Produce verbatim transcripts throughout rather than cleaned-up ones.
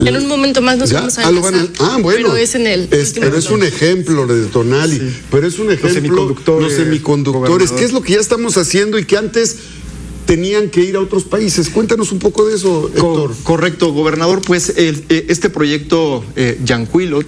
En un momento más nos ya, vamos a, ah, lo van a Ah, bueno. Pero es en el es, Pero es un ejemplo de Tonali. Sí. Pero es un ejemplo. Los semiconductores. Los semiconductores. ¿Qué es lo que ya estamos haciendo y que antes tenían que ir a otros países? Cuéntanos un poco de eso, Héctor. Co correcto, gobernador. Pues el, este proyecto eh, Yancuilot,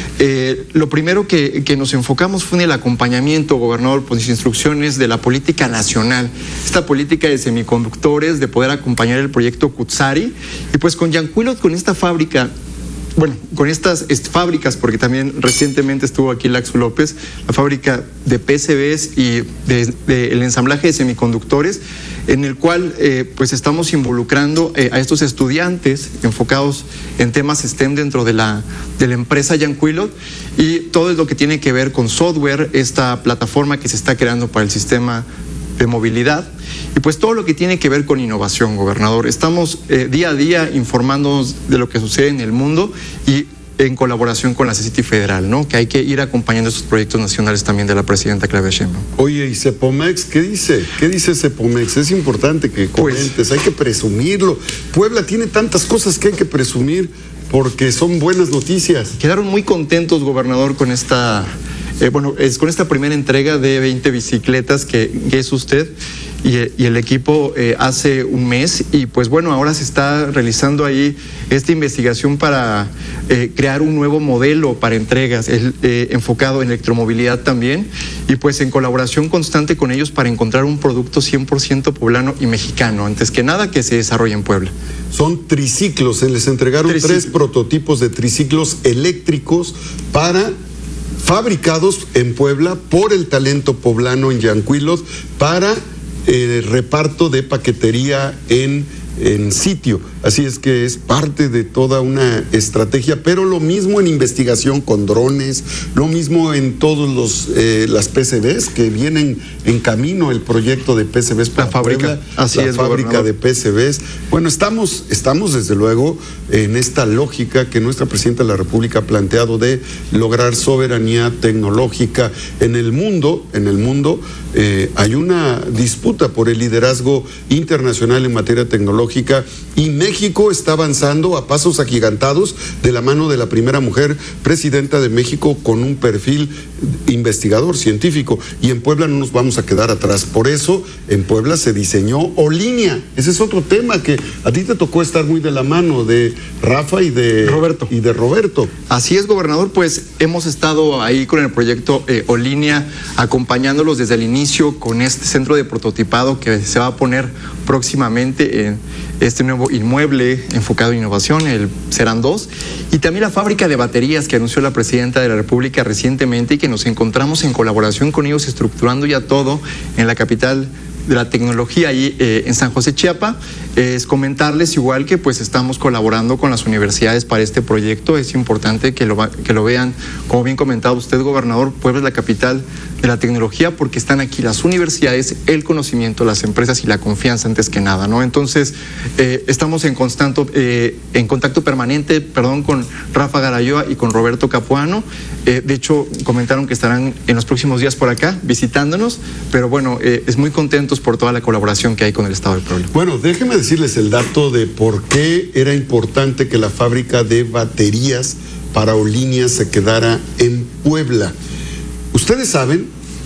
eh, lo primero que, que nos enfocamos fue en el acompañamiento, gobernador, por las instrucciones de la política nacional, esta política de semiconductores, de poder acompañar el proyecto Cutzari. Y pues con Yancuilot, con esta fábrica, bueno, con estas est fábricas, porque también recientemente estuvo aquí Laxu López, la fábrica de P C Bs y de, de el ensamblaje de semiconductores, en el cual eh, pues estamos involucrando eh, a estos estudiantes enfocados en temas STEM dentro de la, de la empresa Yancuilot, y todo lo que tiene que ver con software, esta plataforma que se está creando para el sistema de movilidad, y pues todo lo que tiene que ver con innovación, gobernador. Estamos eh, día a día informándonos de lo que sucede en el mundo y en colaboración con la C E C T I Federal, ¿no? Que hay que ir acompañando estos proyectos nacionales también de la presidenta Claudia Sheinbaum. Oye, ¿y Cepomex qué dice? ¿Qué dice Cepomex? Es importante que comentes, pues, hay que presumirlo. Puebla tiene tantas cosas que hay que presumir porque son buenas noticias. Quedaron muy contentos, gobernador, con esta... Eh, bueno, es con esta primera entrega de veinte bicicletas que, que es usted y, y el equipo eh, hace un mes, y pues bueno, ahora se está realizando ahí esta investigación para eh, crear un nuevo modelo para entregas, el, eh, enfocado en electromovilidad también, y pues en colaboración constante con ellos para encontrar un producto cien por ciento poblano y mexicano, antes que nada que se desarrolle en Puebla. Son triciclos, se les entregaron Triciclo. tres prototipos de triciclos eléctricos para... fabricados en Puebla por el talento poblano en Yancuilot para eh, reparto de paquetería en, en sitio. Así es que es parte de toda una estrategia, pero lo mismo en investigación con drones, lo mismo en todos los eh, las P C Bs que vienen en camino, el proyecto de P C Bs para la fábrica, Puebla, así la es, fábrica gobernador. de P C Bs. Bueno, estamos, estamos desde luego en esta lógica que nuestra presidenta de la República ha planteado de lograr soberanía tecnológica en el mundo. En el mundo eh, hay una disputa por el liderazgo internacional en materia tecnológica, y México está avanzando a pasos agigantados de la mano de la primera mujer presidenta de México con un perfil investigador, científico, y en Puebla no nos vamos a quedar atrás. Por eso en Puebla se diseñó Olinia. Ese es otro tema que a ti te tocó estar muy de la mano de Rafa y de Roberto. Y de Roberto. Así es, gobernador, pues hemos estado ahí con el proyecto eh, Olinia, acompañándolos desde el inicio con este centro de prototipado que se va a poner próximamente en este nuevo inmueble enfocado en innovación, el Serán dos, y también la fábrica de baterías que anunció la presidenta de la República recientemente, y que nos encontramos en colaboración con ellos estructurando ya todo en la capital de la tecnología ahí eh, en San José, Chiapa. Eh, es comentarles igual que pues estamos colaborando con las universidades para este proyecto. Es importante que lo, que lo vean, como bien comentado usted, gobernador. Puebla es la capital de la tecnología porque están aquí las universidades, el conocimiento, las empresas y la confianza antes que nada, ¿no? Entonces eh, estamos en constante, eh, en contacto permanente, perdón, con Rafa Garayoa y con Roberto Capuano. Eh, de hecho, comentaron que estarán en los próximos días por acá visitándonos, pero bueno, eh, es muy contentos por toda la colaboración que hay con el Estado de Puebla. Bueno, déjenme decirles el dato de por qué era importante que la fábrica de baterías para Olinia se quedara en Puebla. Ustedes saben,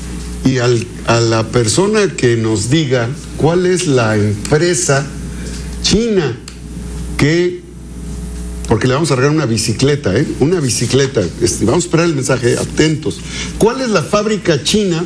y al, a la persona que nos diga cuál es la empresa china que, porque le vamos a regalar una bicicleta, ¿eh? Una bicicleta, este, vamos a esperar el mensaje, atentos. ¿Cuál es la fábrica china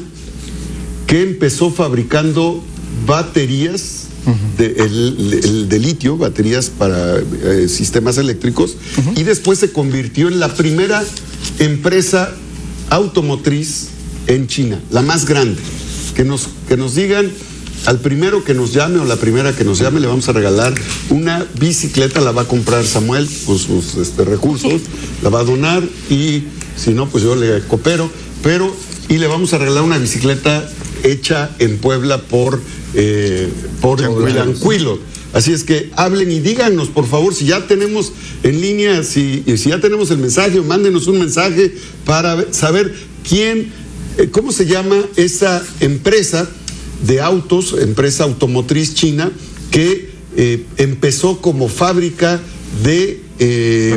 que empezó fabricando baterías de, el, el, de litio, baterías para eh, sistemas eléctricos, uh-huh, y después se convirtió en la primera empresa automotriz en China, la más grande? Que nos, que nos digan, al primero que nos llame o la primera que nos llame le vamos a regalar una bicicleta. La va a comprar Samuel con sus este, recursos, la va a donar, y si no, pues yo le coopero, pero y le vamos a regalar una bicicleta hecha en Puebla por eh, por Yancuilot. Así es que hablen y díganos, por favor, si ya tenemos en línea, si, si ya tenemos el mensaje, mándenos un mensaje para saber quién, eh, cómo se llama esa empresa de autos, empresa automotriz china, que eh, empezó como fábrica de eh,